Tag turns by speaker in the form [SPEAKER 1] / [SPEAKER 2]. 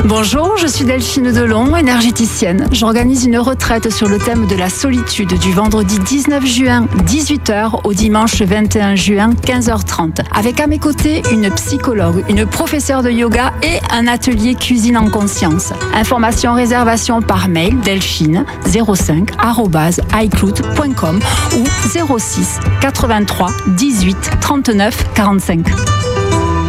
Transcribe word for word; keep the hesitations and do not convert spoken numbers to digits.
[SPEAKER 1] Bonjour, je suis Delphine Delon, énergéticienne. J'organise une retraite sur le thème de la solitude du vendredi dix-neuf juin, dix-huit heures au dimanche vingt et un juin, quinze heures trente. Avec à mes côtés une psychologue, une professeure de yoga et un atelier cuisine en conscience. Information réservation par mail delphine zéro cinq arobase icloud point com ou zéro six quatre-vingt-trois dix-huit trente-neuf quarante-cinq.